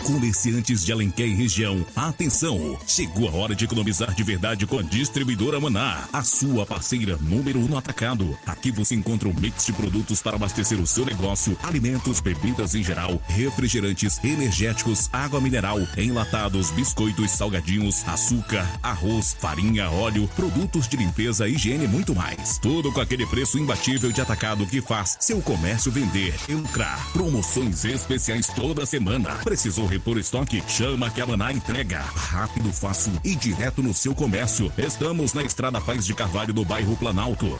Comerciantes de Alenquer e região, atenção! Chegou a hora de economizar de verdade com a distribuidora Maná, a sua parceira número 1 no atacado. Aqui você encontra um mix de produtos para abastecer o seu negócio, alimentos, bebidas em geral, refrigerantes, energéticos, água mineral, enlatados, biscoitos, salgadinhos, açúcar, arroz, farinha, óleo, produtos de limpeza, higiene e muito mais. Tudo com aquele preço imbatível de atacado que faz seu comércio vender e lucrar. Promoções especiais toda semana. Precisou repor estoque? Chama que a Maná entrega. Rápido, fácil e direto no seu comércio. Estamos na Estrada Paz de Carvalho, do bairro Planalto.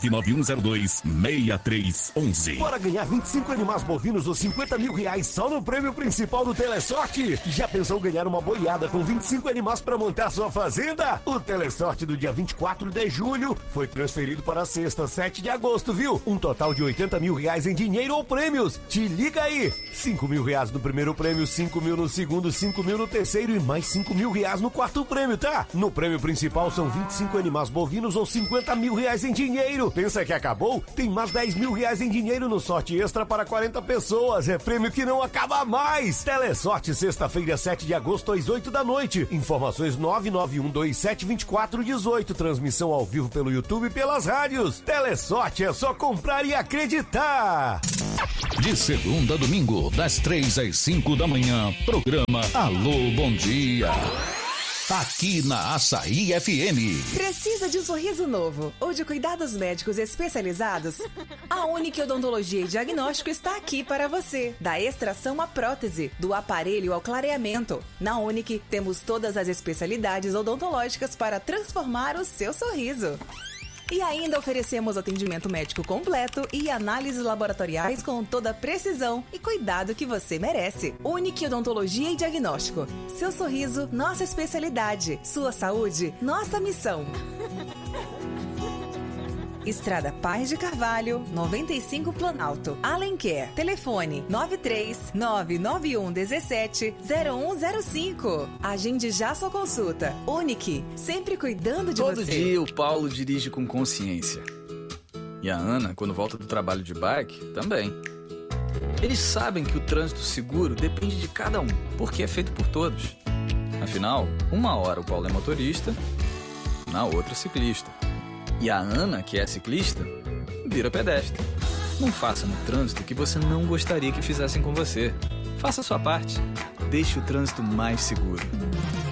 99102-6311. Bora ganhar 25 animais bovinos ou 50 mil reais só no prêmio principal do Telesorte? Já pensou ganhar uma boiada com 25 animais para montar sua fazenda? O Telesorte do dia 24 de julho foi transferido para a sexta, 7 de agosto, viu? Um total de 80 mil reais em dinheiro ou prêmios. Te liga aí! 5 mil reais no primeiro prêmio, 5 mil no segundo, 5 mil no terceiro e mais 5 mil reais no quarto prêmio, tá? No prêmio principal são 25 animais bovinos ou 50 mil reais em dinheiro. Pensa que acabou? Tem mais 10 mil reais em dinheiro no Sorte Extra para 40 pessoas. É prêmio que não acaba mais. Telesorte, sexta-feira, 7 de agosto, às 8 da noite. Informações 991272418. Transmissão ao vivo pelo YouTube e pelas rádios. Telesorte é só comprar e acreditar. De segunda a domingo, das 3 às 5 da manhã, programa Alô, bom dia. Aqui na Açaí FM. Precisa de um sorriso novo ou de cuidados médicos especializados? A Unique Odontologia e Diagnóstico está aqui para você. Da extração à prótese, do aparelho ao clareamento. Na Unique temos todas as especialidades odontológicas para transformar o seu sorriso. E ainda oferecemos atendimento médico completo e análises laboratoriais com toda a precisão e cuidado que você merece. Unique Odontologia e Diagnóstico. Seu sorriso, nossa especialidade. Sua saúde, nossa missão. Estrada Paz de Carvalho, 95 Planalto, Alenquer. Telefone 93991170105. Agende já sua consulta. Unique, sempre cuidando de você. Todo dia o Paulo dirige com consciência. E a Ana, quando volta do trabalho de bike, também. Eles sabem que o trânsito seguro depende de cada um, porque é feito por todos. Afinal, uma hora o Paulo é motorista, na outra ciclista. E a Ana, que é ciclista, vira pedestre. Não faça no trânsito o que você não gostaria que fizessem com você. Faça a sua parte. Deixe o trânsito mais seguro.